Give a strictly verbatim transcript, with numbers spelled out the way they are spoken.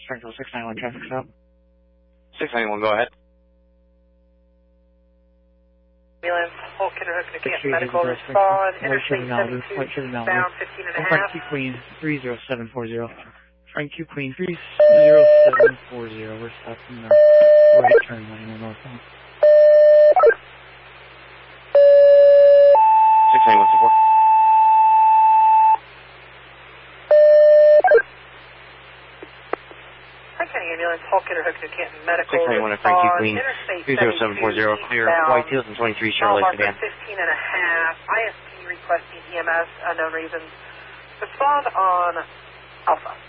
Springfield six nine one traffic stop. six ninety-one, go ahead. Ambulance, Polk Kinderhook, Canton Medical respond, Interstate seventy-two, bound fifteen and a half. Frank Q Queen three zero seven four zero. Frank Q Queen three zero seven four zero. We're stopping the right turn lane on northbound. six ninety-one, support. Frank County Ambulance, Polk Kinderhook, Canton Medical six ninety-one at Frank Q respond, Queen Interstate three zero seven four zero, clear, White Hills and twenty-three Chevrolet sedan. fifteen and a half, I S P requesting E M S, unknown reasons. Respond on Alpha.